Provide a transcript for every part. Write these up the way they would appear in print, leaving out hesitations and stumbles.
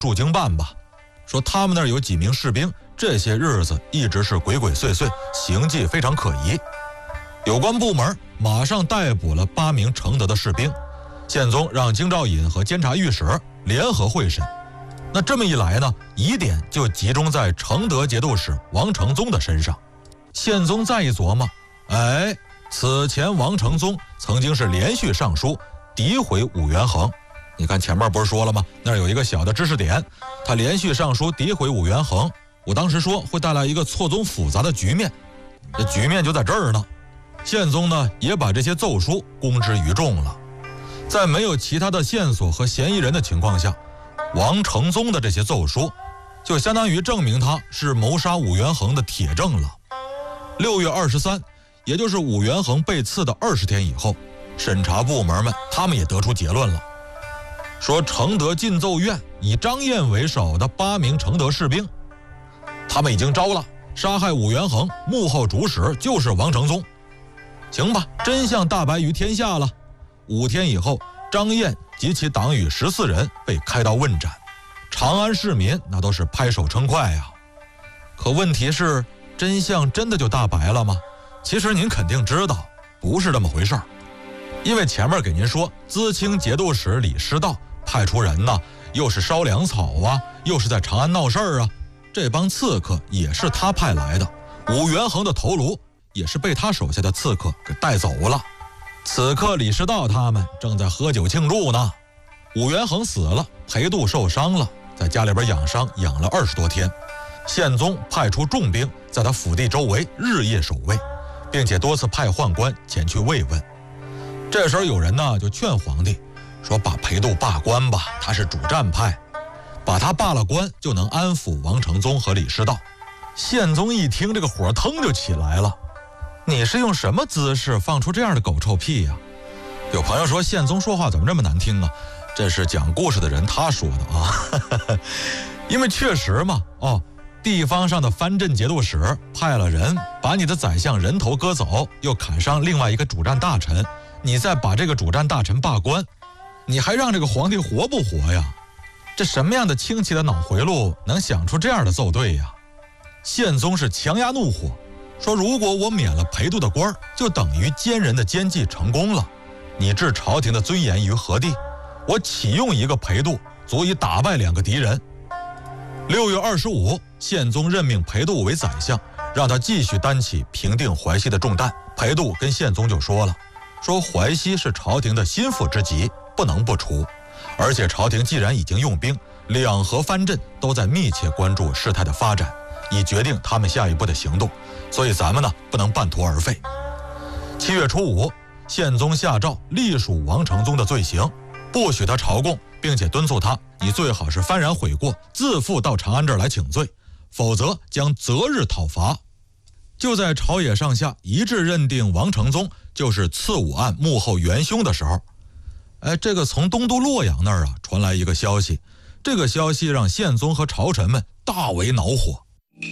驻京办吧，说他们那儿有几名士兵，这些日子一直是鬼鬼祟祟，行迹非常可疑。有关部门马上逮捕了8名承德的士兵，宪宗让京兆尹和监察御史联合会审。那这么一来呢，疑点就集中在承德节度使王承宗的身上。宪宗再一琢磨，此前王承宗曾经是连续上书诋毁武元衡。你看前面不是说了吗？那儿有一个小的知识点，他连续上书诋毁武元衡，我当时说会带来一个错综复杂的局面，这局面就在这儿呢。宪宗呢也把这些奏书公之于众了，在没有其他的线索和嫌疑人的情况下，王承宗的这些奏书就相当于证明他是谋杀武元衡的铁证了。6月23，也就是武元衡被刺的20天以后，审查部门们他们也得出结论了，说承德禁奏院以张燕为首的8名承德士兵，他们已经招了，杀害武元衡幕后主使就是王承宗。行吧，真相大白于天下了。5天以后，张燕及其党羽14人被开刀问斩，长安市民那都是拍手称快呀。可问题是，真相真的就大白了吗？其实您肯定知道，不是这么回事儿。因为前面给您说，淄青节度使李师道派出人呢，又是烧粮草啊，又是在长安闹事儿啊，这帮刺客也是他派来的。武元衡的头颅也是被他手下的刺客给带走了。此刻李师道他们正在喝酒庆祝呢。武元衡死了，裴度受伤了，在家里边养伤养了20多天。宪宗派出重兵在他府邸周围日夜守卫，并且多次派宦官前去慰问。这时候有人呢就劝皇帝说，把裴度罢官吧，他是主战派，把他罢了官就能安抚王承宗和李师道。宪宗一听，这个火腾就起来了，你是用什么姿势放出这样的狗臭屁呀？有朋友说宪宗说话怎么这么难听啊？这是讲故事的人他说的啊。因为确实嘛，地方上的藩镇节度使派了人把你的宰相人头割走，又砍伤另外一个主战大臣，你再把这个主战大臣罢官，你还让这个皇帝活不活呀？这什么样的清奇的脑回路能想出这样的奏对呀？宪宗是强压怒火，说如果我免了裴度的官，就等于奸人的奸计成功了，你置朝廷的尊严于何地？我启用一个裴度足以打败2个敌人。6月25，宪宗任命裴度为宰相，让他继续担起平定淮西的重担。裴度跟宪宗就说了，说淮西是朝廷的心腹之疾，不能不除，而且朝廷既然已经用兵，2河藩镇都在密切关注事态的发展，以决定他们下一步的行动，所以咱们呢不能半途而废。7月初5，宪宗下诏隶属王承宗的罪行，不许他朝贡，并且敦促他，你最好是幡然悔过，自负到长安这儿来请罪，否则将择日讨伐。就在朝野上下一致认定王承宗就是刺武案幕后元凶的时候，这个从东都洛阳那儿传来一个消息，这个消息让宪宗和朝臣们大为恼火。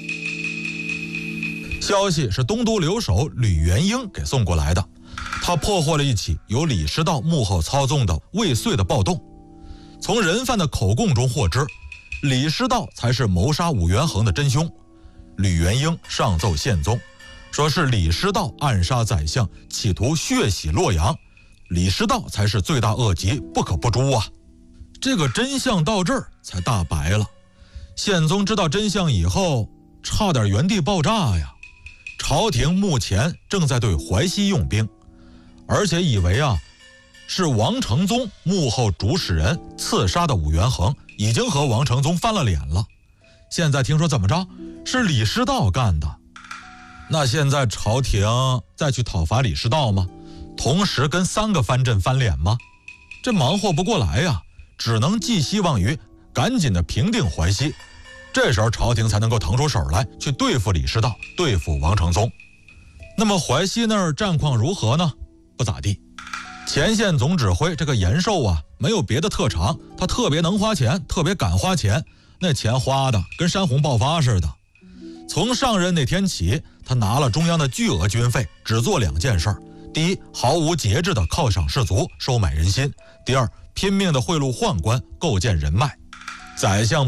消息是东都留守吕元英给送过来的，他破获了一起由李师道幕后操纵的未遂的暴动。从人犯的口供中获知，李师道才是谋杀武元衡的真凶。吕元英上奏宪宗，说是李师道暗杀宰相，企图血洗洛阳，李师道才是罪大恶极，不可不诛啊。这个真相到这儿才大白了。宪宗知道真相以后，差点原地爆炸呀。朝廷目前正在对淮西用兵，而且以为是王承宗幕后主使人刺杀的武元衡，已经和王承宗翻了脸了。现在听说怎么着，是李师道干的。那现在朝廷再去讨伐李师道吗？同时跟3个藩镇翻脸吗？这忙活不过来呀，只能寄希望于赶紧的平定淮西，这时候朝廷才能够腾出手来去对付李师道，对付王承宗。那么淮西那儿战况如何呢？不咋地。前线总指挥这个延寿没有别的特长，他特别能花钱，特别敢花钱，那钱花的跟山洪爆发似的。从上任那天起，他拿了中央的巨额军费，只做2件事：第一，毫无节制的犒赏士卒，收买人心；第二，拼命的贿赂宦官，构建人脉。 宰相